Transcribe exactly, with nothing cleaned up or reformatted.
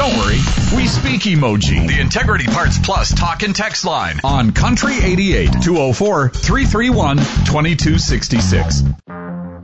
Don't worry, we speak emoji. The Integrity Parts Plus talk and text line on Country eighty-eight, two oh four, three three one, two two six six.